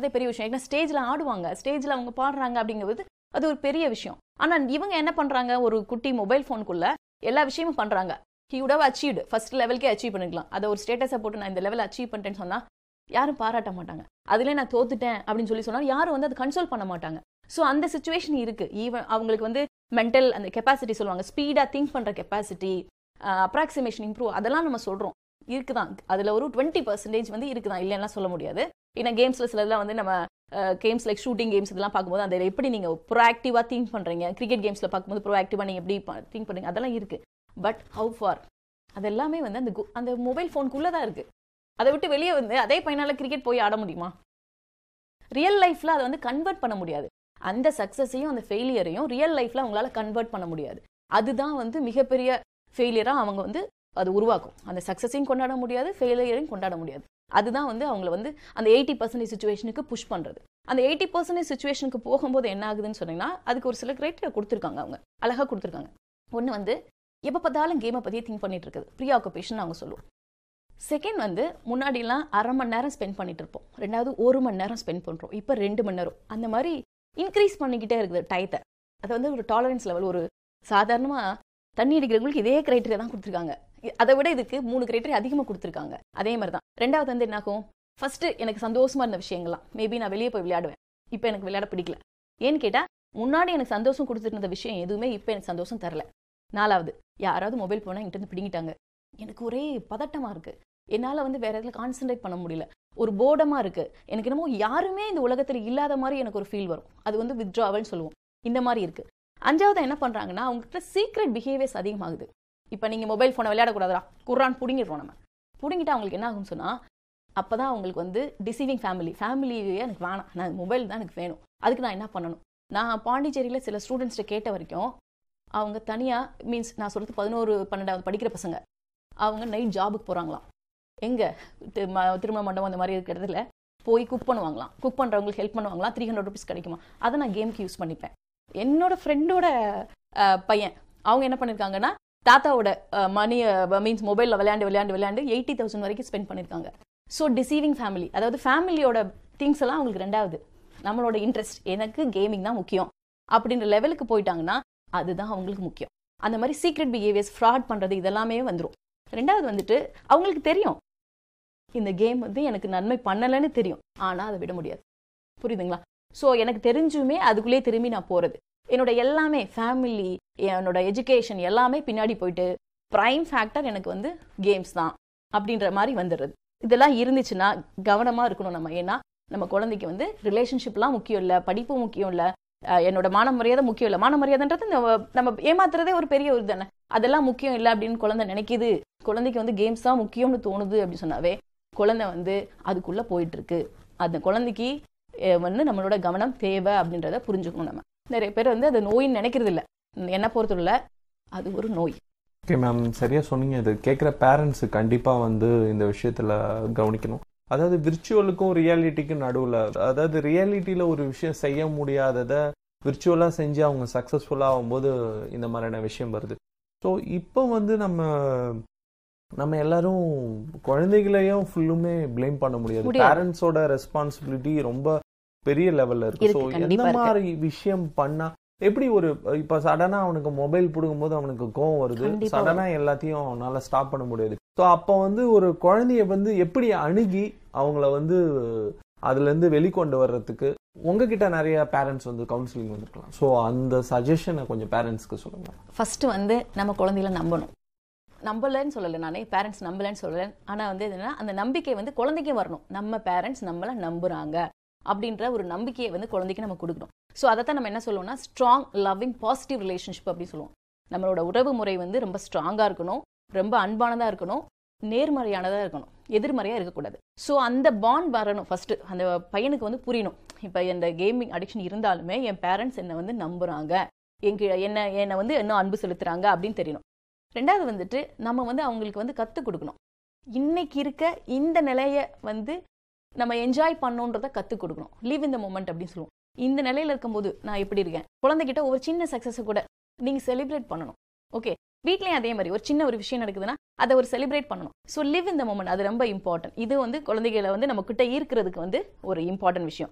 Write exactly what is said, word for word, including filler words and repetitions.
பண்றதே பெரிய விஷயம். ஏன்னா ஸ்டேஜ்ல ஆடுவாங்க, ஸ்டேஜ்ல அவங்க பாடுறாங்க அப்படிங்கிறது அது ஒரு பெரிய விஷயம். ஆனா இவங்க என்ன பண்றாங்க, ஒரு குட்டி மொபைல் போனுக்குள்ள எல்லா விஷயமும் பண்றாங்க. He would have achieved, first லெவலுக்கே achieve பண்ணிக்கலாம். அதை ஒரு ஸ்டேட்டஸை போட்டு நான் இந்த லெவல் அச்சீவ் பண்ணிட்டேன்னு சொன்னா யாரும் பாராட்ட மாட்டாங்க. அதுல நான் தோத்துட்டேன் அப்படின்னு சொல்லி சொன்னா யாரும் வந்து அது கன்சோல் பண்ண மாட்டாங்க. ஸோ அந்த சுச்சுவேஷன் இருக்கு. ஈவன் அவங்களுக்கு வந்து மென்டல் அந்த கெப்பாசிட்டி சொல்லுவாங்க, ஸ்பீடா திங்க் பண்ற கெப்பாசிட்டி, அப்ராக்சிமேஷன் இம்ப்ரூவ், அதெல்லாம் நம்ம சொல்றோம் இருக்குதான். அதுல ஒரு டுவெண்ட்டி பர்சன்டேஜ் வந்து இருக்குதான், இல்லைன்னா சொல்ல முடியாது. ஏன்னா கேம்ஸ்ல சிலதெல்லாம் வந்து நம்ம கேம்ஸ் லைக் ஷூட்டிங் கேம்ஸ் இதெல்லாம் பார்க்கும்போது அதில் எப்படி நீங்க ப்ரோஆக்டிவா திங்க் பண்றீங்க, கிரிக்கெட் கேம்ஸ்ல பார்க்கும்போது ப்ரோஆக்டிவா நீங்க எப்படி திங்க் பண்றீங்க, அதெல்லாம் இருக்கு. பட் ஹவு ஃபார் அது எல்லாமே வந்து அந்த அந்த மொபைல் ஃபோனுக்குள்ளதான் இருக்கு. அதை விட்டு வெளியே வந்து அதே பையனால கிரிக்கெட் போய் ஆட முடியுமா? ரியல் லைஃப்ல அதை வந்து கன்வெர்ட் பண்ண முடியாது. அந்த சக்சஸையும் அந்த ஃபெயிலியரையும் ரியல் லைஃப்ல அவங்களால கன்வெர்ட் பண்ண முடியாது. அதுதான் வந்து மிகப்பெரிய ஃபெயிலியரா அவங்க வந்து அது உருவாக்கும். அந்த சக்சஸையும் கொண்டாட முடியாது, ஃபெயிலியரையும் கொண்டாட முடியாது. அதுதான் வந்து அவங்கள வந்து அந்த எயிட்டி பர்சன்டேஜ் சுச்சுவேஷனுக்கு புஷ் பண்றது. அந்த எயிட்டி பர்சன்டேஜ் சுச்சுவேஷனுக்கு போகும்போது என்ன ஆகுதுன்னு சொன்னீங்கன்னா, அதுக்கு ஒரு சில கிரைட்டீரியா கொடுத்துருக்காங்க, அவங்க அழகா கொடுத்துருக்காங்க. ஒன்று வந்து எப்போ பார்த்தாலும் கேமை பற்றியே திங்க் பண்ணிட்டு இருக்குது, ப்ரீ ஆக்குபேஷன் அவங்க சொல்லுவோம். செகண்ட் வந்து முன்னாடிலாம் அரை மணி நேரம் ஸ்பெண்ட் பண்ணிட்டு இருப்போம், ரெண்டாவது ஒரு மணி நேரம் ஸ்பெண்ட் பண்ணுறோம், இப்போ ரெண்டு மணி நேரம். அந்த மாதிரி இன்க்ரீஸ் பண்ணிக்கிட்டே இருக்குது டயத்தை. அது வந்து ஒரு டாலரன்ஸ் லெவல். ஒரு சாதாரணமாக தண்ணி அடிக்கிறவங்களுக்கு இதே கிரைட்டீரியா தான் கொடுத்துருக்காங்க, அதை விட இதுக்கு மூணு கிரைட்டீரியா அதிகமாக கொடுத்துருக்காங்க. அதே மாதிரி தான் ரெண்டாவது வந்து என்ன ஆகும், ஃபர்ஸ்ட் எனக்கு சந்தோஷமா இருந்த விஷயங்கள்லாம் மேபி நான் வெளியே போய் விளையாடுவேன், இப்போ எனக்கு விளையாட பிடிக்கல. ஏன்னு கேட்டால் முன்னாடி எனக்கு சந்தோஷம் கொடுத்துட்டு இருந்த விஷயம் எதுவுமே இப்போ எனக்கு சந்தோஷம் தரல. நாலாவது, யாராவது மொபைல் போனால் என்கிட்ட பிடிங்கிட்டாங்க, எனக்கு ஒரே பதட்டமாக இருக்குது, என்னால் வந்து வேற இடத்துல கான்சென்ட்ரேட் பண்ண முடியல, ஒரு போர்டமாக இருக்குது, எனக்கு என்னமோ யாருமே இந்த உலகத்தில் இல்லாத மாதிரி எனக்கு ஒரு ஃபீல் வரும், அது வந்து வித்ட்ராவல்னு சொல்லுவோம். இந்த மாதிரி இருக்குது. அஞ்சாவது என்ன பண்ணுறாங்கன்னா, அவங்ககிட்ட சீக்ரெட் பிஹேவியர்ஸ் அதிகமாகுது. இப்போ நீங்கள் மொபைல் ஃபோனை விளையாடக்கூடாதா, குர்ரான் பிடிங்கிடுறோம் நம்ம. பிடிங்கிட்டு அவங்களுக்கு என்ன ஆகும்னு சொன்னால், அப்போ தான் அவங்களுக்கு வந்து டிசீவிங் ஃபேமிலி ஃபேமிலியே எனக்கு வேணாம், நான் மொபைல் தான் எனக்கு வேணும், அதுக்கு நான் என்ன பண்ணணும். நான் பாண்டிச்சேரியில் சில ஸ்டூடெண்ட்ஸ்கிட்ட கேட்ட வரைக்கும் அவங்க தனியாக மீன்ஸ் நான் சொல்கிறது பதினோரு பன்னெண்டாவது படிக்கிற பசங்க, அவங்க நைட் ஜாபுக்கு போகிறாங்களாம். எங்கே திருமண மண்டபம் அந்த மாதிரி இருக்கிறதுல போய் குக் பண்ணுவாங்களாம். குக் பண்ணுறவங்களுக்கு ஹெல்ப் பண்ணுவாங்களாம். த்ரீ ஹண்ட்ரட் ருபீஸ் கிடைக்குமா, அதை நான் கேமுக்கு யூஸ் பண்ணிப்பேன். என்னோட ஃப்ரெண்டோட பையன் அவங்க என்ன பண்ணியிருக்காங்கன்னா, தாத்தாவோட மணி மீன்ஸ் மொபைலில் விளையாண்டு விளையாண்டு விளையாண்டு எயிட்டி தௌசண்ட் வரைக்கும் ஸ்பெண்ட் பண்ணியிருக்காங்க. ஸோ டிசீவிங் ஃபேமிலி, அதாவது ஃபேமிலியோட திங்ஸ் எல்லாம் அவங்களுக்கு ரெண்டாவது, நம்மளோட இன்ட்ரெஸ்ட் எனக்கு கேமிங் தான் முக்கியம் அப்படின்ற லெவலுக்கு போயிட்டாங்கன்னா அதுதான் அவங்களுக்கு முக்கியம். அந்த மாதிரி சீக்ரெட் பிஹேவியர்ஸ், ஃப்ராட் பண்ணுறது, இதெல்லாமே வந்துடும். ரெண்டாவது வந்துட்டு அவங்களுக்கு தெரியும் இந்த கேம் வந்து எனக்கு நன்மை பண்ணலைன்னு தெரியும், ஆனால் அதை விட முடியாது. புரியுதுங்களா? ஸோ எனக்கு தெரிஞ்சுமே அதுக்குள்ளேயே திரும்பி நான் போகிறது, என்னோட எல்லாமே ஃபேமிலி, என்னோட எஜுகேஷன் எல்லாமே பின்னாடி போயிட்டு ப்ரைம் ஃபேக்டர் எனக்கு வந்து கேம்ஸ் தான் அப்படின்ற மாதிரி வந்துடுறது. இதெல்லாம் இருந்துச்சுன்னா கவனமாக இருக்கணும் நம்ம. ஏன்னா நம்ம குழந்தைக்கு வந்து ரிலேஷன்ஷிப்லாம் முக்கியம் இல்லை, படிப்பு முக்கியம் இல்லை, என்னோட மான மரியாதை முக்கியம் இல்லை. மான மரியாதைன்றது நம்ம ஏமாத்துறதே ஒரு பெரிய ஒரு தானே, அதெல்லாம் முக்கியம் இல்லை அப்படின்னு குழந்தை நினைக்கிது. குழந்தைக்கு வந்து கேம்ஸ் தான் முக்கியம்னு தோணுது அப்படின்னு சொன்னாவே குழந்தை வந்து அதுக்குள்ளே போயிட்டு இருக்கு. அந்த குழந்தைக்கு வந்து நம்மளோட கவனம் தேவை அப்படின்றத புரிஞ்சுக்கணும். நம்ம நிறைய பேர் வந்து அது நோயின்னு நினைக்கிறது இல்லை, என்ன பொறுத்தவரை அது ஒரு நோய். ஓகே மேம், சரியாக சொன்னீங்க. இது கேட்குற பேரண்ட்ஸு கண்டிப்பாக வந்து இந்த விஷயத்தில் கவனிக்கணும். அதாவது விர்ச்சுவலுக்கும் ரியாலிட்டிக்கும் நடுவில், அதாவது ரியாலிட்டியில் ஒரு விஷயம் செய்ய முடியாததை விர்ச்சுவலாக செஞ்சு அவங்க சக்ஸஸ்ஃபுல்லாக ஆகும்போது இந்த மாதிரியான விஷயம் வருது. ஸோ இப்போ வந்து நம்ம நம்ம எல்லாரும் குழந்தைகளையும் ஃபுல்லுமே பிளேம் பண்ண முடியாது. பேரண்ட்ஸோட ரெஸ்பான்சிபிலிட்டி ரொம்ப பெரிய லெவலில் இருக்கு. ஸோ எந்த மாதிரி விஷயம் பண்ணா எப்படி ஒரு இப்போ சடனாக அவனுக்கு மொபைல் பிடுங்கும் போது அவனுக்கு கோவம் வருது, சடனாக எல்லாத்தையும் அவனால ஸ்டாப் பண்ண முடியாது. ஸோ அப்போ வந்து ஒரு குழந்தைய வந்து எப்படி அணுகி அவங்கள வந்து அதுலேருந்து வெளிக்கொண்டு வர்றதுக்கு உங்ககிட்ட நிறைய பேரண்ட்ஸ் வந்து கவுன்சிலிங் வந்துருக்கலாம். ஸோ அந்த சஜஷனை கொஞ்சம் பேரண்ட்ஸ்க்கு சொல்லுங்க. ஃபர்ஸ்ட் வந்து நம்ம குழந்தைகளை நம்பணும். நம்பலன்னு சொல்லலை, நானே பேரண்ட்ஸ் நம்பலன்னு சொல்லலை. ஆனால் வந்து என்னன்னா அந்த நம்பிக்கை வந்து குழந்தைக்கே வரணும். நம்ம பேரண்ட்ஸ் நம்மளை நம்புறாங்க அப்படின்ற ஒரு நம்பிக்கையை வந்து குழந்தைக்கு நம்ம கொடுக்கணும். ஸோ அதைத்தான் நம்ம என்ன சொல்லுவோம்னா ஸ்ட்ராங் லவ்விங் பாசிட்டிவ் ரிலேஷன்ஷிப் அப்படின்னு சொல்லுவோம். நம்மளோட உறவு முறை வந்து ரொம்ப ஸ்ட்ராங்காக இருக்கணும், ரொம்ப அன்பானதாக இருக்கணும், நேர்மறையானதாக இருக்கணும், எதிர்மறையாக இருக்கக்கூடாது. ஸோ அந்த பாண்ட் வரணும். ஃபர்ஸ்ட் அந்த பையனுக்கு வந்து புரியணும், இப்போ இந்த கேமிங் அடிக்ஷன் இருந்தாலுமே என் பேரண்ட்ஸ் என்னை வந்து நம்புறாங்க, எங்க என்ன என்னை வந்து இன்னும் அன்பு செலுத்துறாங்க அப்படின்னு தெரியணும். ரெண்டாவது வந்துட்டு நம்ம வந்து அவங்களுக்கு வந்து கற்றுக் கொடுக்கணும். இன்னைக்கு இருக்க இந்த நிலையை வந்து நம்ம என்ஜாய் பண்ணோன்றதை கற்றுக் கொடுக்கணும். லிவ் இன் த மொமெண்ட் அப்படின்னு சொல்லுவோம். இந்த நிலையில் இருக்கும்போது நான் எப்படி இருக்கேன், குழந்தைகிட்ட ஒரு சின்ன சக்ஸஸை கூட நீங்கள் செலிப்ரேட் பண்ணணும். ஓகே, வீட்லேயும் அதே மாதிரி ஒரு சின்ன ஒரு விஷயம் நடக்குதுன்னா அதை ஒரு செலிப்ரேட் பண்ணணும். So live in the moment, அது ரொம்ப இம்பார்ட்டன்ட். இது வந்து குழந்தைகளை வந்து நம்ம கிட்ட ஈர்க்கிறதுக்கு வந்து ஒரு இம்பார்ட்டன்ட் விஷயம்.